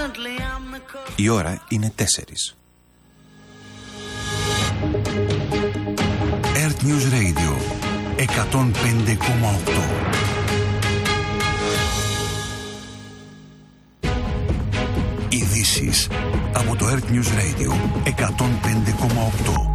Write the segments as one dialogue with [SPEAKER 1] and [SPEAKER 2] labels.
[SPEAKER 1] Η ώρα είναι 4. Earth News Radio 105,8. Ειδήσεις από το Earth News Radio 105,8.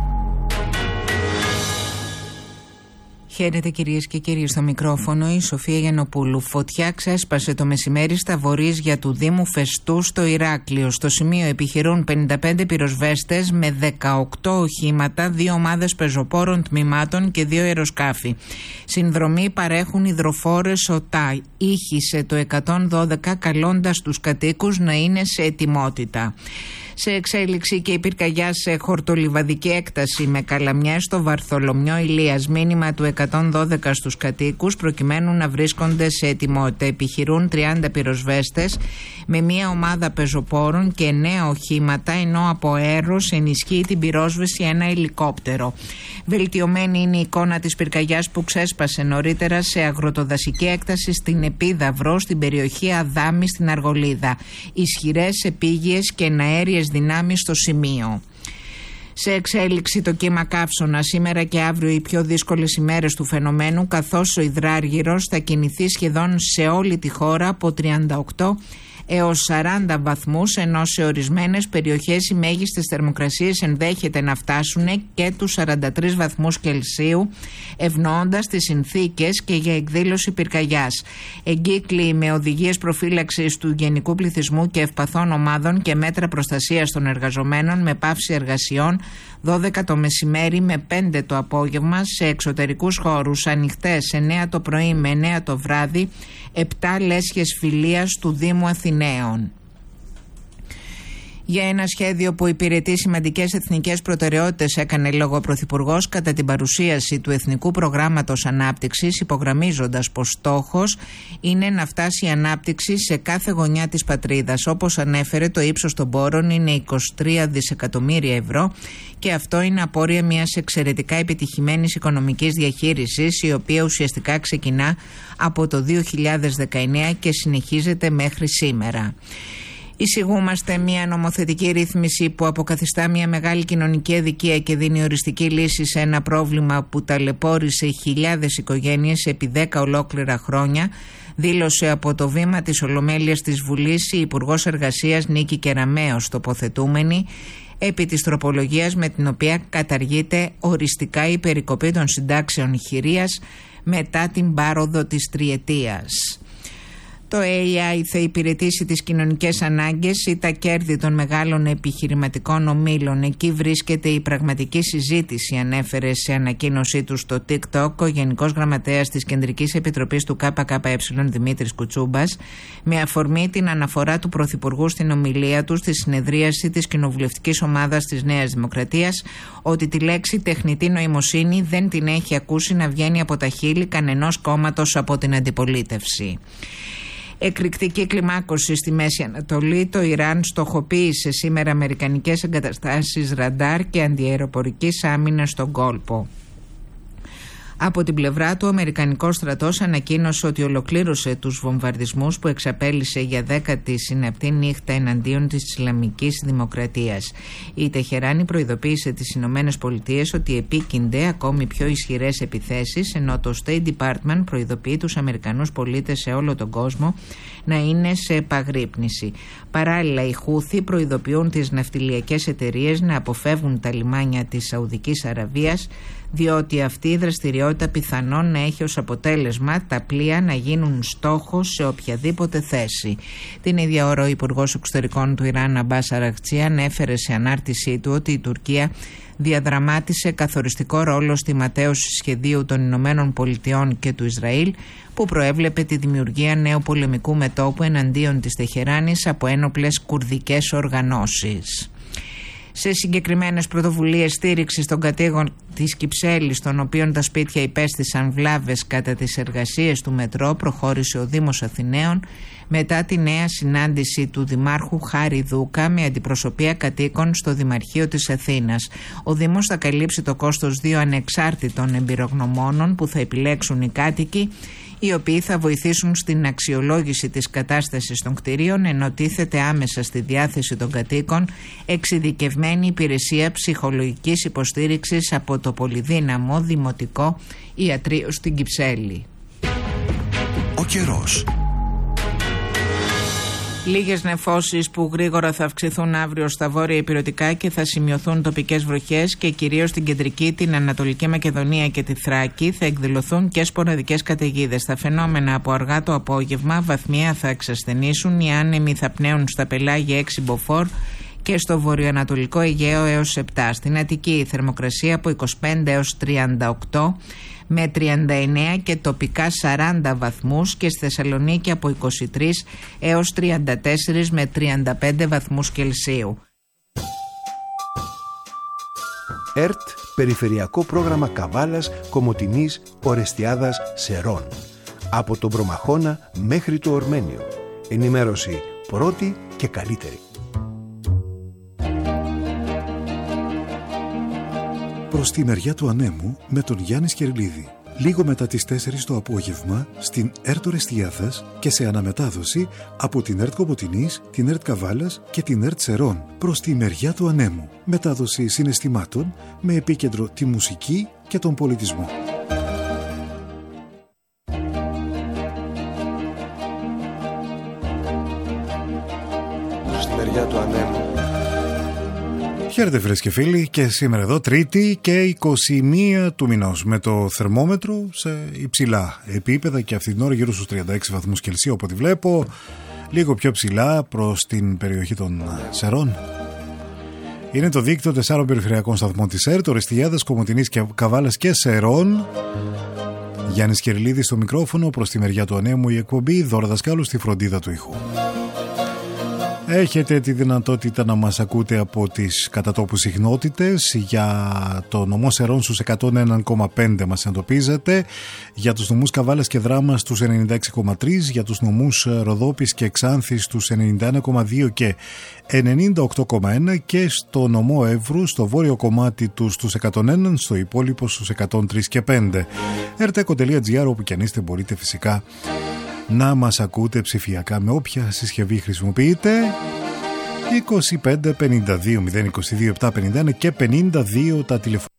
[SPEAKER 2] Χαίρετε κυρίες και κύριοι, στο μικρόφωνο η Σοφία Γιαννοπούλου. Φωτιά ξέσπασε το μεσημέρι στα βορείζια του Δήμου Φεστού στο Ηράκλειο. Στο σημείο επιχειρούν 55 πυροσβέστες με 18 οχήματα, 2 ομάδες πεζοπόρων τμήματων και 2 αεροσκάφη. Συνδρομή παρέχουν υδροφόρες ΟΤΑ. Ήχησε το 112 καλώντας τους κατοίκους να είναι σε ετοιμότητα. Σε εξέλιξη και η πυρκαγιά σε χορτολιβαδική έκταση με καλαμιές στο Βαρθολομιό Ηλίας. Μήνυμα του 112 στους κατοίκους προκειμένου να βρίσκονται σε ετοιμότητα. Επιχειρούν 30 πυροσβέστες με μια ομάδα πεζοπόρων και 9 οχήματα, ενώ από αέρος ενισχύει την πυρόσβεση ένα ελικόπτερο. Βελτιωμένη είναι η εικόνα της πυρκαγιάς που ξέσπασε νωρίτερα σε αγροτοδασική έκταση στην Επίδαυρο, στην περιοχή Αδάμη στην Αργολίδα. Ισχυρές επίγειες και εναέριες δυνάμεις στο σημείο. Σε εξέλιξη το κύμα καύσωνα. Σήμερα και αύριο οι πιο δύσκολες ημέρες του φαινομένου, καθώς ο υδράργυρος θα κινηθεί σχεδόν σε όλη τη χώρα από 38 έως 40 βαθμούς, ενώ σε ορισμένες περιοχές οι μέγιστες θερμοκρασίες ενδέχεται να φτάσουν και τους 43 βαθμούς Κελσίου, ευνοώντας τις συνθήκες και για εκδήλωση πυρκαγιάς. Εγκύκλοι με οδηγίες προφύλαξης του γενικού πληθυσμού και ευπαθών ομάδων και μέτρα προστασίας των εργαζομένων με πάυση εργασιών 12 το μεσημέρι με 5 το απόγευμα σε εξωτερικούς χώρους, ανοιχτές 9 το πρωί με 9 το βράδυ, 7 λέσχες φιλίας του Δήμου Αθηναίων. Για ένα σχέδιο που υπηρετεί σημαντικές εθνικές προτεραιότητες έκανε λόγο ο Πρωθυπουργός κατά την παρουσίαση του Εθνικού Προγράμματος Ανάπτυξης, υπογραμμίζοντας πως στόχος είναι να φτάσει η ανάπτυξη σε κάθε γωνιά της πατρίδας. Όπως ανέφερε, το ύψος των πόρων είναι 23 δισεκατομμύρια ευρώ και αυτό είναι απόρρια μιας εξαιρετικά επιτυχημένης οικονομικής διαχείρισης, η οποία ουσιαστικά ξεκινά από το 2019 και συνεχίζεται μέχρι σήμερα. Εισηγούμαστε μια νομοθετική ρύθμιση που αποκαθιστά μια μεγάλη κοινωνική αδικία και δίνει οριστική λύση σε ένα πρόβλημα που ταλαιπώρησε χιλιάδες οικογένειες επί 10 ολόκληρα χρόνια, δήλωσε από το βήμα της Ολομέλειας της Βουλής η Υπουργός Εργασίας Νίκη Κεραμέως, τοποθετούμενη επί της τροπολογίας με την οποία καταργείται οριστικά η περικοπή των συντάξεων χειρίας μετά την πάροδο της τριετίας. Το AI θα υπηρετήσει τις κοινωνικές ανάγκες ή τα κέρδη των μεγάλων επιχειρηματικών ομίλων. Εκεί βρίσκεται η πραγματική συζήτηση, ανέφερε σε ανακοίνωσή του στο TikTok ο Γενικός Γραμματέας της Κεντρικής Επιτροπής του ΚΚΕ Δημήτρης Κουτσούμπας, με αφορμή την αναφορά του Πρωθυπουργού στην ομιλία του στη συνεδρίαση της Κοινοβουλευτικής Ομάδας της Νέας Δημοκρατίας ότι τη λέξη τεχνητή νοημοσύνη δεν την έχει ακούσει να βγαίνει από τα χείλη κανενός κόμματος από την αντιπολίτευση. Εκρηκτική κλιμάκωση στη Μέση Ανατολή. Το Ιράν στοχοποίησε σήμερα αμερικανικές εγκαταστάσεις ραντάρ και αντιαεροπορικής άμυνας στον κόλπο. Από την πλευρά του, ο Αμερικανικός στρατός ανακοίνωσε ότι ολοκλήρωσε τους βομβαρδισμούς που εξαπέλυσε για 10η συναπτή νύχτα εναντίον της Ισλαμικής Δημοκρατίας. Η Τεχεράνη προειδοποίησε τις Ηνωμένες Πολιτείες ότι επίκυνται ακόμη πιο ισχυρές επιθέσεις, ενώ το State Department προειδοποιεί τους Αμερικανούς πολίτες σε όλο τον κόσμο να είναι σε επαγρύπνηση. Παράλληλα, οι Χούθι προειδοποιούν τις ναυτιλιακές εταιρείες να αποφεύγουν τα λιμάνια της Σαουδικής Αραβίας, διότι αυτή η δραστηριότητα πιθανόν να έχει ως αποτέλεσμα τα πλοία να γίνουν στόχος σε οποιαδήποτε θέση. Την ίδια ώρα ο Υπουργός Εξωτερικών του Ιράν, Αμπάς Αραγτσί, ανέφερε σε ανάρτησή του ότι η Τουρκία διαδραμάτισε καθοριστικό ρόλο στη ματαίωση σχεδίου των Ηνωμένων Πολιτειών και του Ισραήλ, που προέβλεπε τη δημιουργία νέου πολεμικού μετώπου εναντίον της Τεχεράνης από ένοπλες κουρδικές οργανώσεις. Σε συγκεκριμένες πρωτοβουλίες στήριξης των κατοίκων της Κυψέλης, των οποίων τα σπίτια υπέστησαν βλάβες κατά τις εργασίες του μετρό, προχώρησε ο Δήμος Αθηναίων μετά τη νέα συνάντηση του Δημάρχου Χάρη Δούκα με αντιπροσωπεία κατοίκων στο Δημαρχείο της Αθήνας. Ο Δήμος θα καλύψει το κόστος 2 ανεξάρτητων εμπειρογνωμόνων που θα επιλέξουν οι κάτοικοι, οι οποίοι θα βοηθήσουν στην αξιολόγηση της κατάστασης των κτηρίων, ενώ τίθεται άμεσα στη διάθεση των κατοίκων εξειδικευμένη υπηρεσία ψυχολογικής υποστήριξης από το πολυδύναμο Δημοτικό Ιατρείο στην Κυψέλη.
[SPEAKER 1] Ο καιρός.
[SPEAKER 2] Λίγες νεφώσεις που γρήγορα θα αυξηθούν αύριο στα βόρεια ηπειρωτικά και θα σημειωθούν τοπικές βροχές και κυρίως στην κεντρική, την Ανατολική Μακεδονία και τη Θράκη θα εκδηλωθούν και σποραδικές καταιγίδες. Τα φαινόμενα από αργά το απόγευμα βαθμιαία θα εξασθενήσουν, οι άνεμοι θα πνέουν στα πελάγια 6 μποφόρ και στο βορειοανατολικό Αιγαίο έως 7. Στην Αττική η θερμοκρασία από 25 έως 38 με 39 και τοπικά 40 βαθμούς και στη Θεσσαλονίκη από 23 έως 34 με 35 βαθμούς Κελσίου.
[SPEAKER 3] ΕΡΤ Περιφερειακό Πρόγραμμα Καβάλας, Κομοτηνής, Ορεστιάδας, Σερών. Από τον Προμαχώνα μέχρι το Ορμένιο. Ενημέρωση πρώτη και καλύτερη.
[SPEAKER 4] Προς τη μεριά του Ανέμου με τον Γιάννη Σκερλίδη. Λίγο μετά τις 4 το απόγευμα στην ΕΡΤ Ορεστιάδας και σε αναμετάδοση από την ΕΡΤ Κομοτηνής, την ΕΡΤ Καβάλας και την ΕΡΤ Σερών. Προς τη μεριά του Ανέμου. Μετάδοση συναισθημάτων με επίκεντρο τη μουσική και τον πολιτισμό.
[SPEAKER 3] Προς τη μεριά του Ανέμου.
[SPEAKER 4] Χαίρετε φίλες και φίλοι, και σήμερα εδώ Τρίτη και 21 του μηνός με το θερμόμετρο σε υψηλά επίπεδα και αυτή την ώρα γύρω στους 36 βαθμούς Κελσίου, από ό,τι βλέπω, λίγο πιο ψηλά προς την περιοχή των Σερών. Είναι το δίκτυο 4 περιφερειακών σταθμών της ΕΡΤ, Ορεστιάδας, Κομοτηνής και Καβάλας και Σερών. Γιάννης Κερλίδης στο μικρόφωνο, προς τη μεριά του Ανέμου η εκπομπή, Δώρα Δασκάλου στη φροντίδα του ήχου. Έχετε τη δυνατότητα να μας ακούτε από τις κατατόπου συχνότητες. Για το νομό Σερών στους 101,5 μας εντοπίζετε. Για τους νομούς Καβάλας και Δράμα στους 96,3. Για τους νομούς Ροδόπης και Ξάνθης στους 91,2 και 98,1. Και στο νομό Εύρου, στο βόρειο κομμάτι του στους 101, στο υπόλοιπο στους 103 και 5. rteko.gr, όπου κι αν είστε μπορείτε φυσικά να μας ακούτε ψηφιακά με όποια συσκευή χρησιμοποιείτε. 25 52 022 751 και 52 τα τηλεφωνικά.